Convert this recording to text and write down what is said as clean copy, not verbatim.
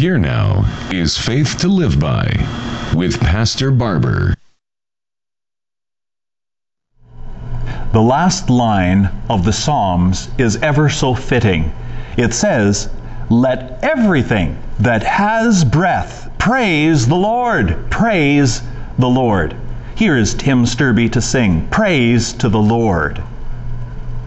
Here now is Faith to Live By with Pastor Barber. The last line of the Psalms is ever so fitting. It says, "Let everything that has breath praise the Lord. Praise the Lord." Here is Tim Sturby to sing, "Praise to the Lord."